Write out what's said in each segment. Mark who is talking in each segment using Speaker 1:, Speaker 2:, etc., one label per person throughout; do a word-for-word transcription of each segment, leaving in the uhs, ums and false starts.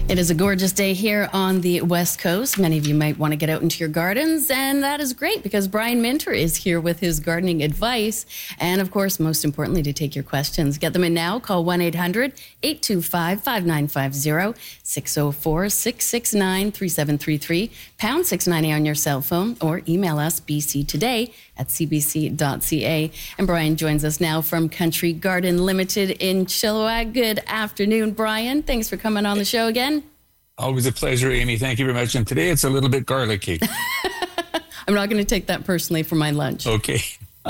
Speaker 1: It is a gorgeous day here on the West Coast. Many of you might want to get out into your gardens, and that is great because Brian Minter is here with his gardening advice. And of course, most importantly, to take your questions. Get them in now. Call one eight hundred, eight two five, five nine five zero, six oh four, six six nine, three seven three three, pound six ninety on your cell phone, or email us b c today at c b c dot c a. And Brian joins us now from Country Garden Limited in Chilliwack. Good afternoon, Brian. Thanks for coming on the show again.
Speaker 2: Always a pleasure, Amy. Thank you very much. And today it's a little bit garlicky.
Speaker 1: I'm not going to take that personally for my lunch.
Speaker 2: Okay.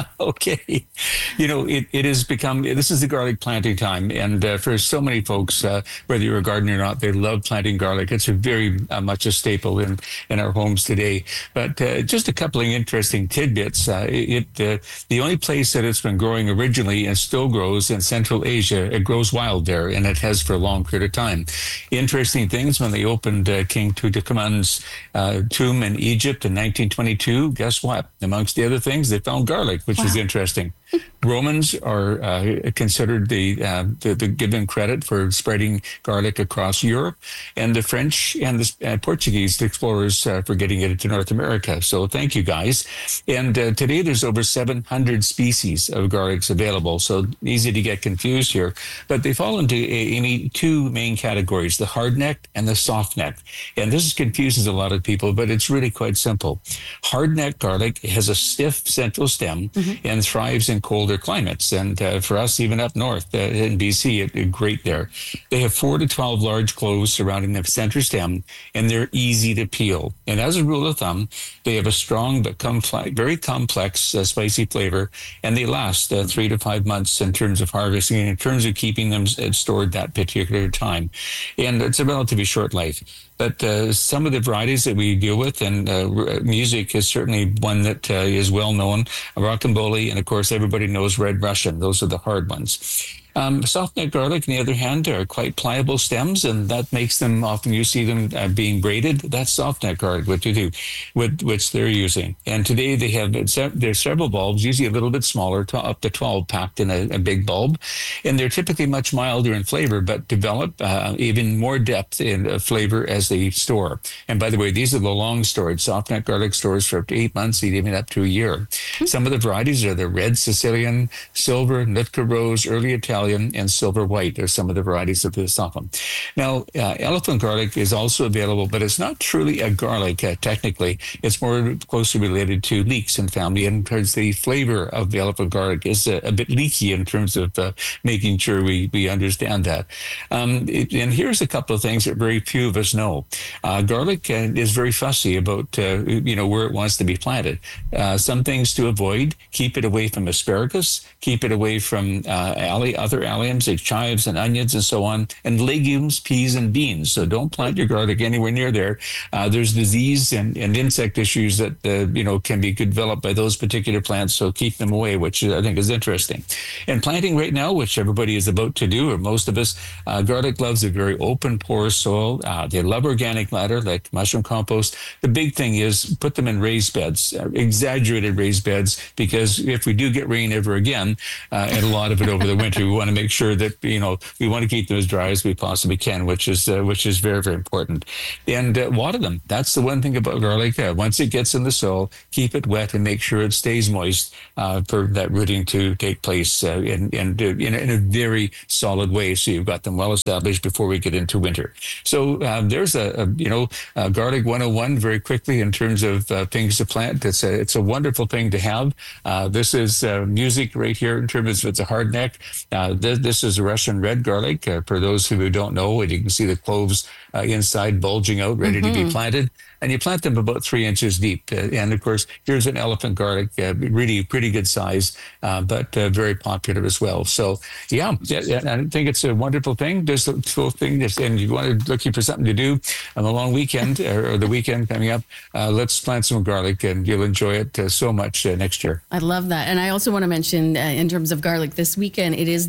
Speaker 2: Okay. You know, it, it has become, this is the garlic planting time. And uh, for so many folks, uh, whether you're a gardener or not, they love planting garlic. It's a very uh, much a staple in, in our homes today. But uh, just a couple of interesting tidbits. Uh, it uh, The only place that it's been growing originally and still grows in Central Asia, it grows wild there, and it has for a long period of time. Interesting things, when they opened uh, King Tutankhamun's uh, tomb in Egypt in nineteen twenty-two, guess what? Amongst the other things, they found garlic, which wow. is interesting. Romans are uh, considered the, uh, the the given credit for spreading garlic across Europe, and the French and the uh, Portuguese explorers uh, for getting it into North America. So thank you, guys. And uh, today there's over seven hundred species of garlics available, so easy to get confused here. But they fall into Amy, two main categories, the hard-necked and the soft-necked. And this confuses a lot of people, but it's really quite simple. Hard-necked garlic has a stiff central stem mm-hmm. and thrives in colder climates. And uh, for us, even up north uh, in B C, it, it great there. They have four to twelve large cloves surrounding the center stem, and they're easy to peel. And as a rule of thumb, they have a strong but complex, very complex uh, spicy flavor, and they last uh, three to five months in terms of harvesting, in terms of keeping them stored that particular time. And it's a relatively short life. But uh, some of the varieties that we deal with, and uh, music is certainly one that uh, is well known, rocambole, and of course everybody knows Red Russian. Those are the hard ones. Um, soft-necked garlic, on the other hand, are quite pliable stems, and that makes them, often you see them uh, being braided. That's soft-necked garlic, what you do, with, which they're using. And today they have, there's several bulbs, usually a little bit smaller, to up to twelve packed in a, a big bulb. And they're typically much milder in flavor, but develop uh, even more depth in uh, flavor as they store. And by the way, these are the long storage. Soft-necked garlic stores for up to eight months, even up to a year. Mm-hmm. Some of the varieties are the red Sicilian, silver, Nootka Rose, early Italian, and silver white are some of the varieties of this often. Now, uh, elephant garlic is also available, but it's not truly a garlic, uh, technically. It's more closely related to leeks and family, and because the flavor of the elephant garlic is a, a bit leaky in terms of uh, making sure we, we understand that. Um, it, and here's a couple of things that very few of us know. Uh, garlic uh, is very fussy about, uh, you know, where it wants to be planted. Uh, some things to avoid: keep it away from asparagus, keep it away from uh, alley, other alliums like chives and onions and so on, and legumes, peas and beans. So don't plant your garlic anywhere near there. Uh, there's disease and, and insect issues that uh, you know can be developed by those particular plants, so keep them away, which I think is interesting. And planting right now, which everybody is about to do, or most of us, uh, garlic loves a very open, porous soil. Uh, they love organic matter like mushroom compost. The big thing is put them in raised beds, uh, exaggerated raised beds, because if we do get rain ever again, uh, and a lot of it over the winter, we want to make sure that, you know, we want to keep them as dry as we possibly can, which is uh, which is very, very important. And uh, water them. That's the one thing about garlic. Uh, once it gets in the soil, keep it wet and make sure it stays moist uh, for that rooting to take place uh, in, in, in, a, in a very solid way, so you've got them well established before we get into winter. So uh, there's a, a, you know, a garlic one oh one very quickly in terms of uh, things to plant. It's a, it's a wonderful thing to have. Uh, this is uh, music right here in terms of it's a hard neck. Uh, th- this is a Russian red garlic. Uh, for those who don't know, you can see the cloves uh, inside bulging out, ready mm-hmm. to be planted. And you plant them about three inches deep. Uh, and of course, here's an elephant garlic, uh, really pretty good size, uh, but uh, very popular as well. So, yeah, yeah, I think it's a wonderful thing. There's a cool thing, and you want to looking for something to do on the long weekend or, or the weekend coming up, uh, let's plant some garlic, and you'll enjoy it uh, so much uh, next year.
Speaker 1: I love that. And I also want to mention, uh, in terms of garlic, this weekend, it is the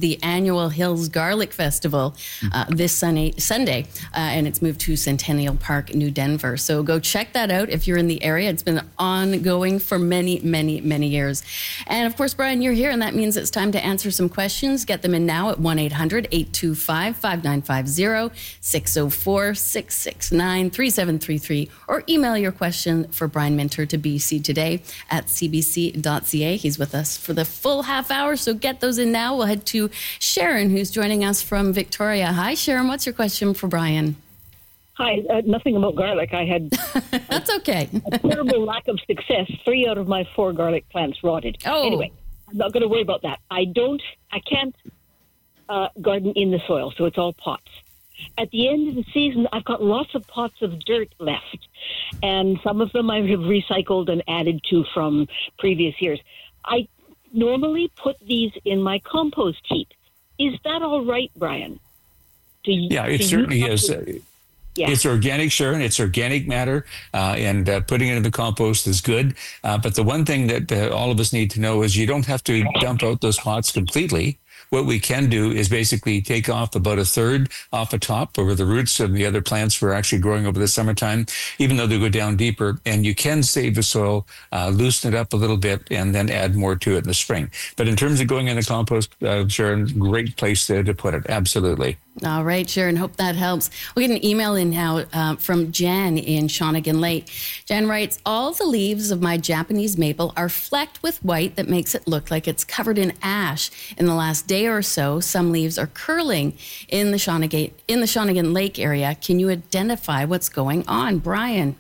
Speaker 1: the annual Hills Garlic Festival uh, this Sunday, Sunday uh, and it's moved to Centennial Park, New Denver. So go check that out if you're in the area. It's been ongoing for many, many, many years. And of course, Brian, you're here, and that means it's time to answer some questions. Get them in now at one eight hundred eight two five five nine five zero, six oh four six six nine three seven three three, or email your question for Brian Minter to B C Today at c b c dot c a. He's with us for the full half hour, so get those in now. We'll head to Sharon, who's joining us from Victoria. Hi, Sharon. What's your question for Brian?
Speaker 3: Hi, uh, nothing about garlic. I had
Speaker 1: That's okay.
Speaker 3: a terrible lack of success. Three out of my four garlic plants rotted.
Speaker 1: Oh.
Speaker 3: Anyway, I'm not going to worry about that. I don't, I can't uh, garden in the soil, so it's all pots. At the end of the season, I've got lots of pots of dirt left, and some of them I have recycled and added to from previous years. I normally put these in my compost heap. Is that all right, Brian? Do you,
Speaker 2: yeah, it
Speaker 3: do
Speaker 2: certainly
Speaker 3: you
Speaker 2: is.
Speaker 3: To, yeah.
Speaker 2: It's organic, Sharon. It's organic matter, uh, and uh, putting it in the compost is good. Uh, but the one thing that uh, all of us need to know is you don't have to dump out those pots completely. What we can do is basically take off about a third off the top where the roots of the other plants were actually growing over the summertime, even though they go down deeper. And you can save the soil, uh, loosen it up a little bit, and then add more to it in the spring. But in terms of going in the compost, uh, Sharon, great place to, to put it. Absolutely.
Speaker 1: All right, Sharon, hope that helps. We'll get an email in now uh, from Jan in Shawnigan Lake. Jan writes, all the leaves of my Japanese maple are flecked with white that makes it look like it's covered in ash. In the last day or so, some leaves are curling in the Shawnigan, in the Shawnigan Lake area. Can you identify what's going on? Brian?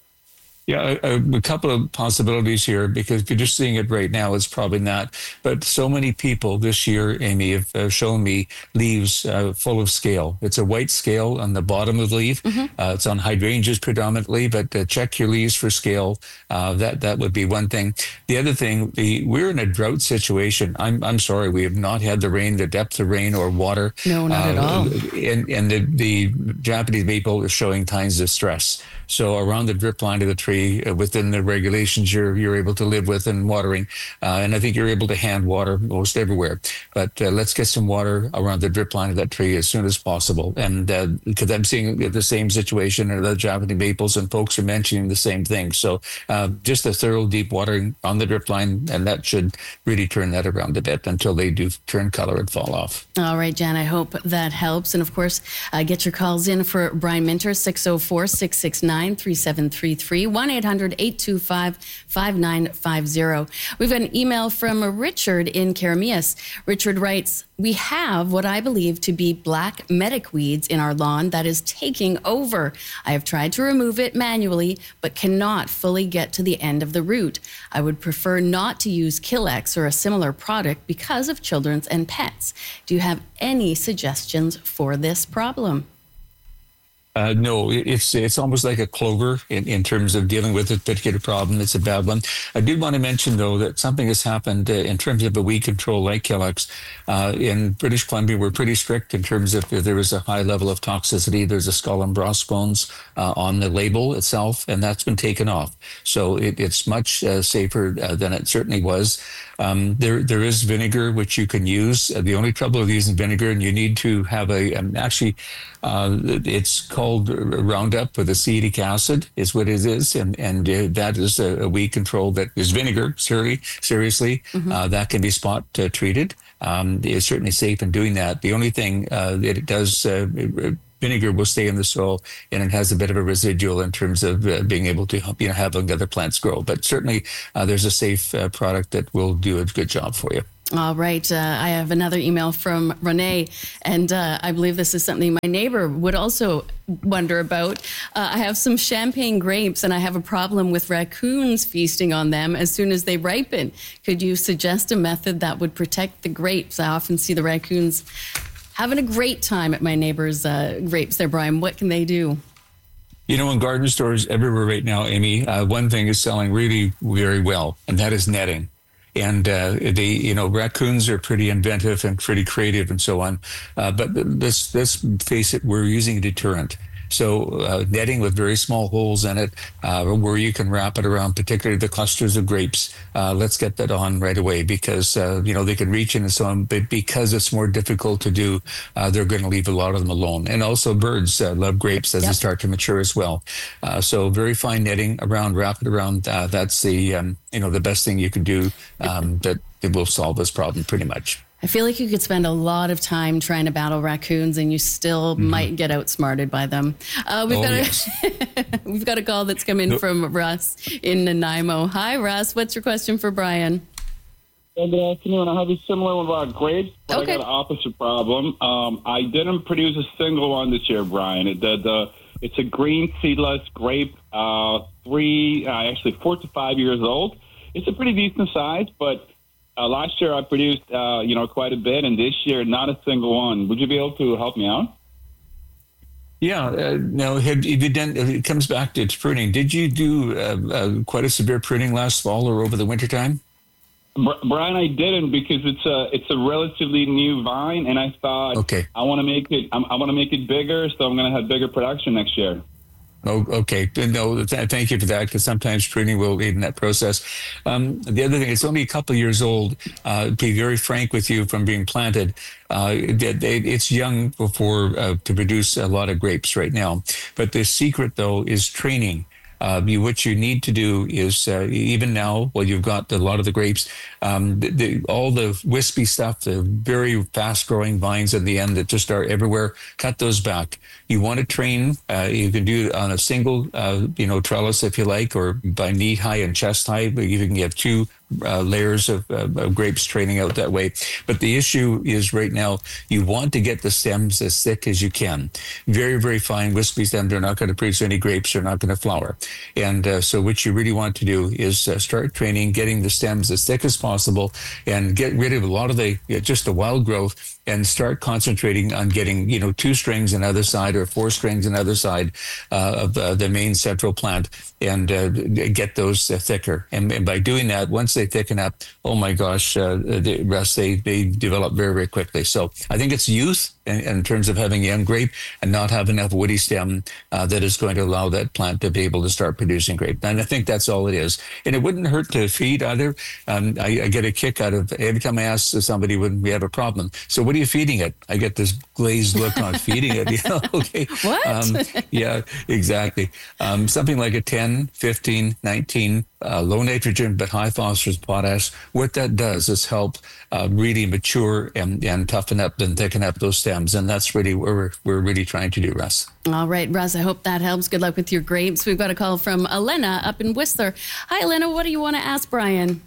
Speaker 2: Yeah, a, a couple of possibilities here, because if you're just seeing it right now, it's probably not. But so many people this year, Amy, have uh, shown me leaves uh, full of scale. It's a white scale on the bottom of the leaf. Mm-hmm. Uh, it's on hydrangeas predominantly, but uh, check your leaves for scale. Uh, that that would be one thing. The other thing, the we're in a drought situation. I'm I'm sorry, we have not had the rain, the depth of rain or water.
Speaker 1: No, not uh, at all.
Speaker 2: And and the, the Japanese maple is showing signs of stress. So around the drip line of the tree, uh, within the regulations you're you're able to live with and watering, uh, and I think you're able to hand water most everywhere. But uh, let's get some water around the drip line of that tree as soon as possible. And uh, because I'm seeing the same situation in the Japanese maples, and folks are mentioning the same thing. So uh, just a thorough deep watering on the drip line, and that should really turn that around a bit until they do turn color and fall off.
Speaker 1: All right, Jan, I hope that helps. And of course, uh, get your calls in for Brian Minter, six oh four six six nine three seven three three, one eight hundred eight two five five nine five zero. We've got an email from Richard in Karamias. Richard writes, we have what I believe to be black medic weeds in our lawn that is taking over. I have tried to remove it manually, but cannot fully get to the end of the root. I would prefer not to use Killex or a similar product because of children's and pets. Do you have any suggestions for this problem?
Speaker 2: Uh, no, it's it's almost like a clover in, in terms of dealing with a particular problem. It's a bad one. I did want to mention, though, that something has happened uh, in terms of a weed control like Killex. Uh, in British Columbia, we're pretty strict in terms of if there is a high level of toxicity. There's a skull and crossbones uh, on the label itself, and that's been taken off. So it, it's much uh, safer uh, than it certainly was. Um, there there is vinegar which you can use. Uh, the only trouble with using vinegar, and you need to have a um, actually uh, it's called Roundup with acetic acid is what it is, and and uh, that is a, a weed control that is vinegar. Seriously, seriously, mm-hmm. uh, that can be spot uh, treated. Um, it's certainly safe in doing that. The only thing uh, that it does. Uh, Vinegar will stay in the soil, and it has a bit of a residual in terms of uh, being able to help, you know, have other plants grow. But certainly, uh, there's a safe uh, product that will do a good job for you.
Speaker 1: All right. Uh, I have another email from Renee, and uh, I believe this is something my neighbor would also wonder about. Uh, I have some champagne grapes, and I have a problem with raccoons feasting on them as soon as they ripen. Could you suggest a method that would protect the grapes? I often see the raccoons having a great time at my neighbor's uh, grapes there, Brian. What can they do?
Speaker 2: You know, in garden stores everywhere right now, Amy, uh, one thing is selling really very well, and that is netting. And uh, they, you know, raccoons are pretty inventive and pretty creative and so on. Uh, but let's, let's face it, we're using a deterrent. So uh, netting with very small holes in it, uh, where you can wrap it around, particularly the clusters of grapes. Uh, let's get that on right away because, uh, you know, they can reach in and so on, but because it's more difficult to do, uh, they're going to leave a lot of them alone. And also birds uh, love grapes as yep. they start to mature as well. Uh, so very fine netting around, wrap it around. Uh, that's the, um, you know, the best thing you can do um, that it will solve this problem pretty much.
Speaker 1: I feel like you could spend a lot of time trying to battle raccoons and you still mm-hmm. might get outsmarted by them. Uh, we've, oh, got a, yes. we've got a call that's come in nope. from Russ in Nanaimo. Hi, Russ. What's your question for Brian?
Speaker 4: Hey, good afternoon. I have a similar one about grapes, but
Speaker 1: okay.
Speaker 4: I got an opposite problem. Um, I didn't produce a single one this year, Brian. It, the, the, it's a green seedless grape, uh, three, uh, actually four to five years old. It's a pretty decent size, but Uh, last year I produced, uh, you know, quite a bit, and this year not a single one. Would you be able to help me out?
Speaker 2: Yeah, uh, no, have, have you done, it comes back to its pruning. Did you do uh, uh, quite a severe pruning last fall or over the wintertime?
Speaker 4: Brian, I didn't because it's a it's a relatively new vine, and I thought
Speaker 2: okay.
Speaker 4: I want to make it I, I want to make it bigger, so I'm going to have bigger production next year.
Speaker 2: Oh, okay. No, th- thank you for that, because sometimes pruning will aid in that process. Um, the other thing, it's only a couple of years old. Uh, to be very frank with you, from being planted, uh, it, it, it's young before uh, to produce a lot of grapes right now. But the secret, though, is training. Uh, you, what you need to do is, uh, even now, well, you've got a lot of the grapes, um, the, the, all the wispy stuff, the very fast-growing vines at the end that just are everywhere, cut those back. You want to train, uh, you can do it on a single, uh, you know, trellis if you like, or by knee high and chest high, but you can have two uh, layers of, uh, of grapes training out that way. But the issue is right now, you want to get the stems as thick as you can. Very, very fine wispy stems are not going to produce any grapes, they're not going to flower. And uh, so what you really want to do is uh, start training, getting the stems as thick as possible and get rid of a lot of the, uh, just the wild growth, and start concentrating on getting, you know, two strings on either side or four strings on either side uh, of uh, the main central plant, and uh, get those uh, thicker. And, and by doing that, once they thicken up, oh my gosh, uh, the rest, they, they develop very, very quickly. So I think it's youth in, in terms of having young grape and not have enough woody stem uh, that is going to allow that plant to be able to start producing grape. And I think that's all it is. And it wouldn't hurt to feed either. Um, I, I get a kick out of every time I ask somebody when we have a problem, so what are you feeding it? I get this glazed look on feeding it. You know, okay.
Speaker 1: What?
Speaker 2: Um, yeah, exactly. Um, something like a ten, fifteen, nineteen, uh, low nitrogen, but high phosphorus, potash. What that does is help uh, really mature and, and toughen up and thicken up those stems. And that's really what we're, we're really trying to do, Russ.
Speaker 1: All right, Russ, I hope that helps. Good luck with your grapes. We've got a call from Elena up in Whistler. Hi, Elena. What do you want to ask Brian?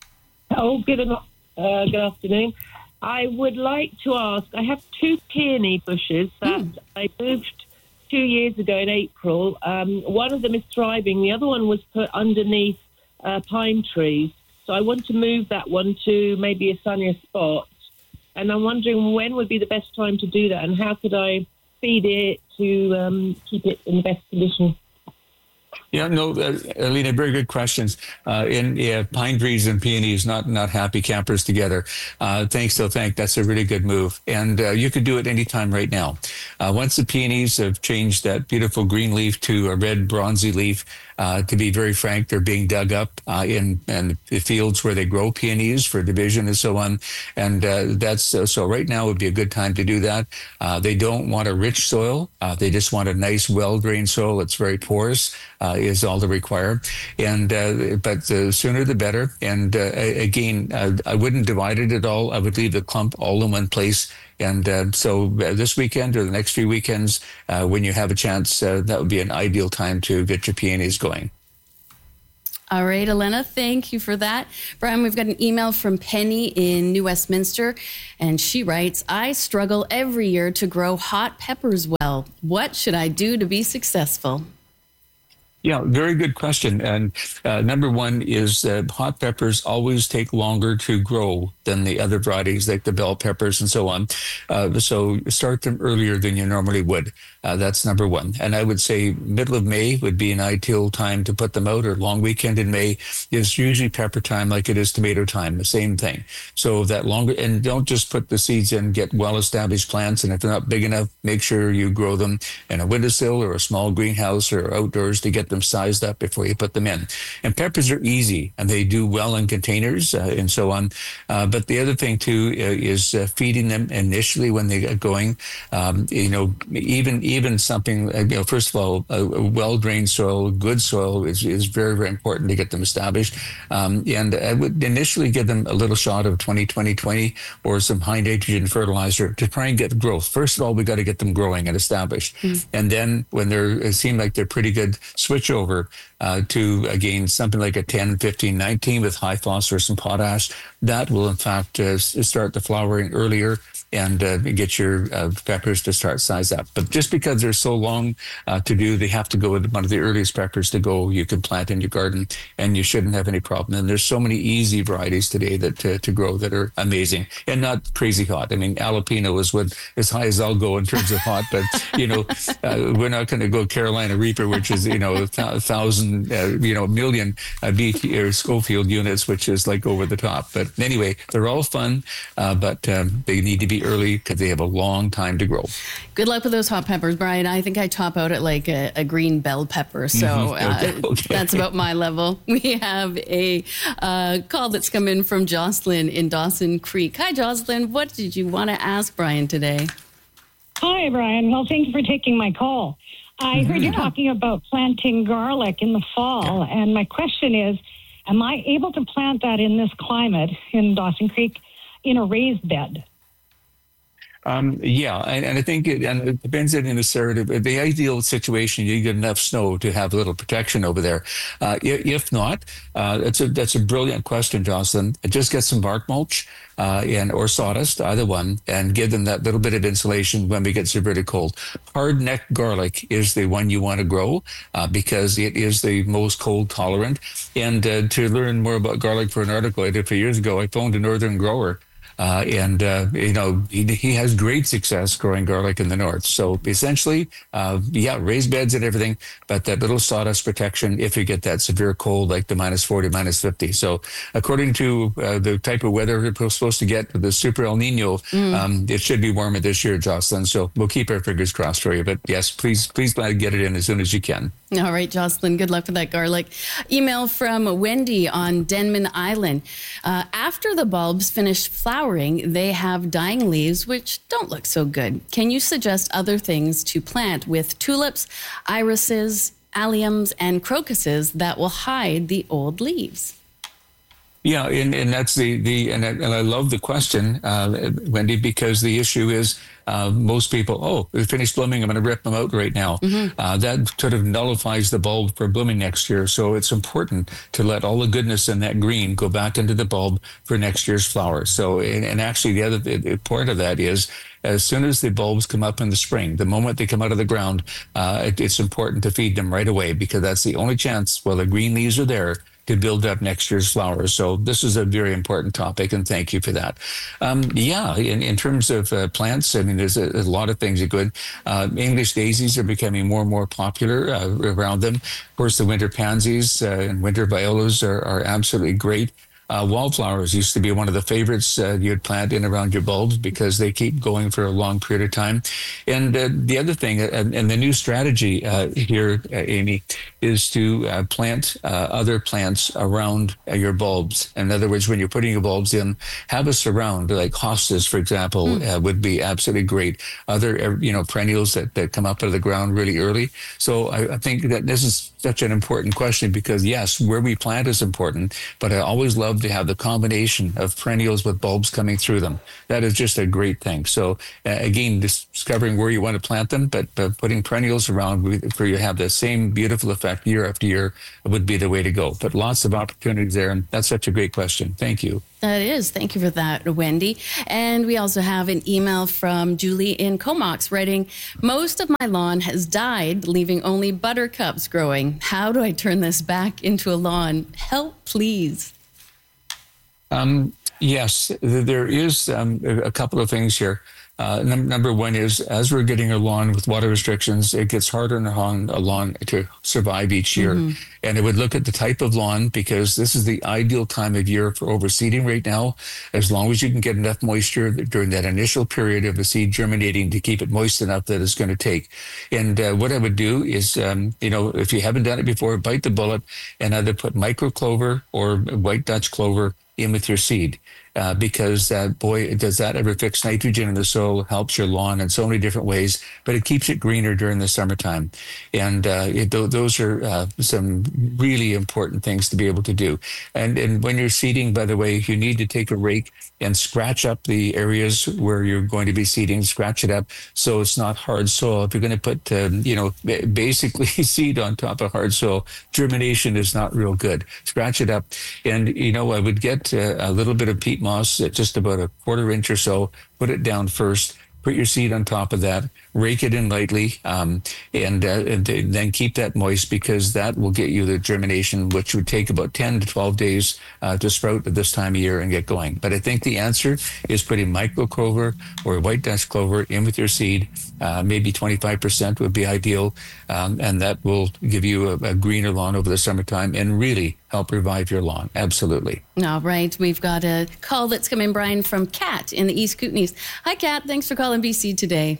Speaker 5: Oh, good, uh, good afternoon. I would like to ask, I have two peony bushes that mm. I moved two years ago in April. Um, one of them is thriving. The other one was put underneath uh, pine trees. So I want to move that one to maybe a sunnier spot. And I'm wondering when would be the best time to do that, and how could I feed it to um, keep it in the best condition?
Speaker 2: Yeah, no, uh, Alina, very good questions. Uh, in yeah, pine trees and peonies, not not happy campers together. Uh, thanks, so thank. That's a really good move, and uh, you could do it anytime right now. Uh, once the peonies have changed that beautiful green leaf to a red bronzy leaf, uh, to be very frank, they're being dug up uh, in, in the fields where they grow peonies for division and so on, and uh, that's uh, so. Right now would be a good time to do that. Uh, they don't want a rich soil; uh, they just want a nice, well-drained soil. It's very porous. Uh, is all they require, and uh, but the sooner the better. And uh, again, uh, I wouldn't divide it at all. I would leave the clump all in one place. And uh, so uh, this weekend or the next few weekends, uh, when you have a chance, uh, that would be an ideal time to get your peonies going.
Speaker 1: All right, Elena, thank you for that. Brian, we've got an email from Penny in New Westminster, and she writes, I struggle every year to grow hot peppers well. What should I do to be successful?
Speaker 2: Yeah, very good question. And uh, number one is uh, hot peppers always take longer to grow than the other varieties like the bell peppers and so on. Uh, so start them earlier than you normally would. Uh, that's number one. And I would say middle of May would be an ideal time to put them out, or long weekend in May is usually pepper time like it is tomato time, the same thing. So that longer, and don't just put the seeds in, get well-established plants. And if they're not big enough, make sure you grow them in a windowsill or a small greenhouse or outdoors to get them sized up before you put them in. And peppers are easy and they do well in containers uh, and so on. Uh, but the other thing too uh, is uh, feeding them initially when they get going. Um, you know, even even something, uh, you know, first of all, a, a well-drained soil, good soil is, is very, very important to get them established. Um, and I would initially give them a little shot of twenty twenty twenty or some high nitrogen fertilizer to try and get growth. First of all, we got to get them growing and established. Mm. And then when they're, it seemed like they're pretty good, switch over uh, to, again, something like a ten, fifteen, nineteen with high phosphorus and potash. That will, in fact, uh, start the flowering earlier and uh, get your uh, peppers to start size up. But just because they're so long uh, to do, they have to go with one of the earliest peppers to go you can plant in your garden, and you shouldn't have any problem. And there's so many easy varieties today that uh, to grow that are amazing and not crazy hot. I mean, jalapeno is what as high as I'll go in terms of hot, but you know, uh, we're not going to go Carolina Reaper, which is you know a th- thousand, uh, you know, a million uh, B T or Schofield units, which is like over the top. But anyway, they're all fun, uh, but um, they need to be early because they have a long time to grow.
Speaker 1: Good luck with those hot peppers, Brian. I think I top out at like a, a green bell pepper, so mm-hmm. okay. Uh, okay. That's about my level. We have a uh, call that's come in from Jocelyn in Dawson Creek. Hi, Jocelyn. What did you want to ask Brian today?
Speaker 6: Hi, Brian. Well, thank you for taking my call. I mm-hmm. heard you talking about planting garlic in the fall, yeah. and my question is, am I able to plant that in this climate in Dawson Creek in a raised bed?
Speaker 2: Um, yeah, and, and I think it, and it depends on the necessarily. The ideal situation, you get enough snow to have a little protection over there. Uh, if not, uh, that's a that's a brilliant question, Jocelyn. Just get some bark mulch uh, and or sawdust, either one, and give them that little bit of insulation when we get severely cold. Hard-necked garlic is the one you want to grow uh, because it is the most cold tolerant. And uh, to learn more about garlic for an article I did a few years ago, I phoned a northern grower. Uh, and, uh, you know, he, he has great success growing garlic in the north. So essentially, uh, yeah, raised beds and everything, but that little sawdust protection if you get that severe cold, like the minus forty, minus fifty. So according to uh, the type of weather we're supposed to get, the super El Nino, mm. um, it should be warmer this year, Jocelyn. So we'll keep our fingers crossed for you. But yes, please, please get it in as soon as you can.
Speaker 1: All right, Jocelyn, good luck with that garlic. Email from Wendy on Denman Island. Uh, after the bulbs finish flowering, they have dying leaves, which don't look so good. Can you suggest other things to plant with tulips, irises, alliums, and crocuses that will hide the old leaves?
Speaker 2: Yeah, and, and that's the, the and, I, and I love the question, uh, Wendy, because the issue is uh, most people, oh, they finished blooming, I'm going to rip them out right now. Mm-hmm. Uh, that sort of nullifies the bulb for blooming next year. So it's important to let all the goodness in that green go back into the bulb for next year's flowers. So, and, and actually the other the part of that is, as soon as the bulbs come up in the spring, the moment they come out of the ground, uh, it, it's important to feed them right away because that's the only chance while the green leaves are there to build up next year's flowers. So this is a very important topic, and thank you for that. Um, yeah, in, in terms of uh, plants, I mean, there's a, a lot of things are good. Uh, English daisies are becoming more and more popular uh, around them. Of course, the winter pansies uh, and winter violas are, are absolutely great. Uh, wildflowers used to be one of the favorites uh, you'd plant in around your bulbs because they keep going for a long period of time. And uh, the other thing, uh, and the new strategy uh, here, uh, Amy, is to uh, plant uh, other plants around uh, your bulbs. In other words, when you're putting your bulbs in, have a surround, like hostas, for example, mm. uh, would be absolutely great. Other, you know, perennials that, that come up out of the ground really early. So I, I think that this is such an important question because, yes, where we plant is important, but I always love to have the combination of perennials with bulbs coming through them. That is just a great thing. So uh, again, discovering where you want to plant them, but uh, putting perennials around where you have the same beautiful effect fact, year after year would be the way to go. But lots of opportunities there. And that's such a great question. Thank you.
Speaker 1: That is. Thank you for that, Wendy. And we also have an email from Julie in Comox writing, most of my lawn has died, leaving only buttercups growing. How do I turn this back into a lawn? Help, please.
Speaker 2: Um, yes, there is um, a couple of things here. Uh, num- number one is, as we're getting a lawn with water restrictions, it gets harder and harder a lawn to survive each year. Mm-hmm. And it would look at the type of lawn, because this is the ideal time of year for overseeding right now. As long as you can get enough moisture during that initial period of the seed germinating to keep it moist enough that it's going to take. And uh, what I would do is, um, you know, if you haven't done it before, bite the bullet and either put micro clover or white Dutch clover in with your seed. Uh, because uh, boy, does that ever fix nitrogen in the soil, helps your lawn in so many different ways, but it keeps it greener during the summertime. And uh, it, th- those are uh, some really important things to be able to do. And, and when you're seeding, by the way, you need to take a rake and scratch up the areas where you're going to be seeding, scratch it up so it's not hard soil. If you're going to put, um, you know, basically seed on top of hard soil, germination is not real good. Scratch it up. And, you know, I would get uh, a little bit of peat moss at just about a quarter inch or so, put it down first, put your seed on top of that, rake it in lightly, um, and, uh, and then keep that moist, because that will get you the germination, which would take about ten to twelve days uh, to sprout at this time of year and get going. But I think the answer is putting micro clover or white Dutch clover in with your seed. Uh, maybe twenty-five percent would be ideal, um, and that will give you a, a greener lawn over the summertime and really help revive your lawn. Absolutely.
Speaker 1: All right. We've got a call that's come in, Brian, from Kat in the East Kootenays. Hi, Kat. Thanks for calling B C today.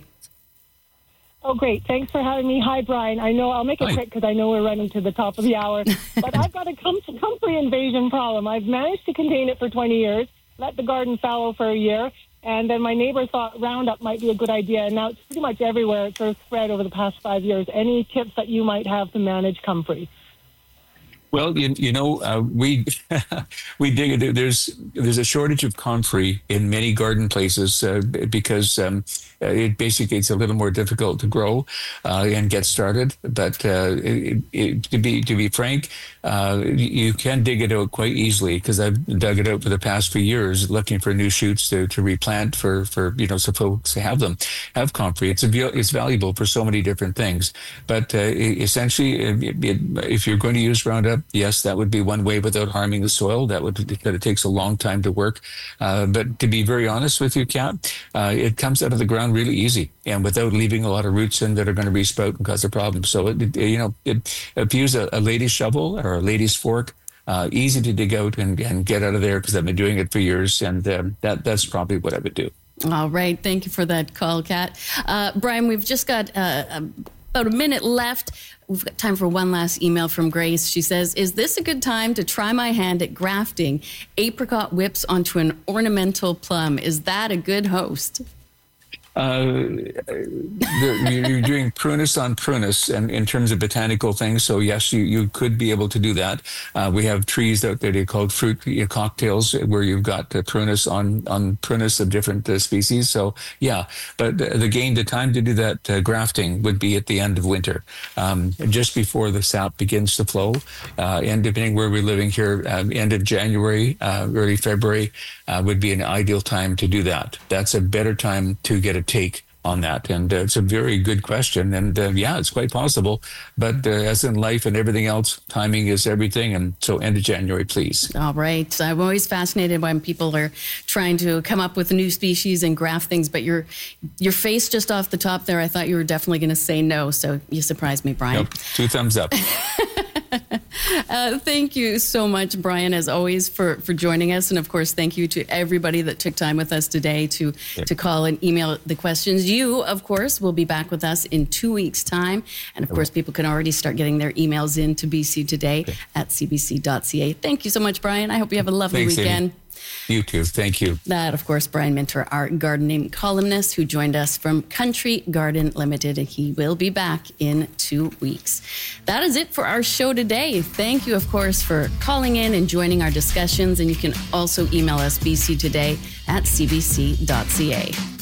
Speaker 7: Oh, great. Thanks for having me. Hi, Brian. I know I'll make it
Speaker 2: Hi.
Speaker 7: quick because I know we're running to the top of the hour. But I've got a com- comfrey invasion problem. I've managed to contain it for twenty years, let the garden fallow for a year, and then my neighbor thought Roundup might be a good idea, and now it's pretty much everywhere. It's sort of spread over the past five years. Any tips that you might have to manage comfrey?
Speaker 2: Well, you, you know, uh, we we dig. There's there's a shortage of comfrey in many garden places uh, because um, it basically it's a little more difficult to grow uh, and get started. But uh, it, it, to be to be frank, uh, you can dig it out quite easily, because I've dug it out for the past few years, looking for new shoots to, to replant for for you know so folks have them have comfrey. It's a it's valuable for so many different things. But uh, essentially, it, it, if you're going to use Roundup, yes, that would be one way without harming the soil. That would that it takes a long time to work. Uh, but to be very honest with you, Kat, uh, it comes out of the ground really easy and without leaving a lot of roots in that are going to resprout and cause a problem. So, it, it, you know, it, if you use a, a lady's shovel or a lady's fork, uh, easy to dig out and, and get out of there, because I've been doing it for years. And um, that that's probably what I would do.
Speaker 1: All right. Thank you for that call, Kat. Uh, Brian, we've just got uh, a about a minute left. We've got time for one last email from Grace. She says, is this a good time to try my hand at grafting apricot whips onto an ornamental plum? Is that a good host?
Speaker 2: Uh, you're doing prunus on prunus, and in terms of botanical things. So yes, you, you could be able to do that. Uh, we have trees out there, they're called fruit cocktails, where you've got uh, prunus on, on prunus of different uh, species. So yeah, but the, the gain, the time to do that uh, grafting would be at the end of winter, um, just before the sap begins to flow. Uh, and depending where we're living here, um, end of January, uh, early February uh, would be an ideal time to do that. That's a better time to get a take on that. And uh, it's a very good question. And uh, yeah, it's quite possible. But uh, as in life and everything else, timing is everything. And so end of January, please.
Speaker 1: All right. I'm always fascinated when people are trying to come up with new species and graft things. But your your face just off the top there, I thought you were definitely going to say no. So you surprised me, Brian.
Speaker 2: Nope. Two thumbs up.
Speaker 1: Uh, thank you so much, Brian, as always, for, for joining us. And, of course, thank you to everybody that took time with us today to, yep. to call and email the questions. You, of course, will be back with us in two weeks' time. And, of course, people can already start getting their emails in to B C Today okay. at c b c dot c a. Thank you so much, Brian. I hope you have a lovely
Speaker 2: Thanks,
Speaker 1: weekend.
Speaker 2: Amy. You too. Thank you.
Speaker 1: That, of course, Brian Minter, our gardening columnist who joined us from Country Garden Limited, and he will be back in two weeks. That is it for our show today. Thank you, of course, for calling in and joining our discussions, and you can also email us b c today at c b c dot c a.